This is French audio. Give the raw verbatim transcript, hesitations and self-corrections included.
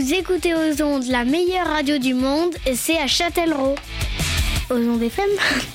Vous écoutez aux ondes, la meilleure radio du monde, et c'est à Châtellerault. Aux ondes F M.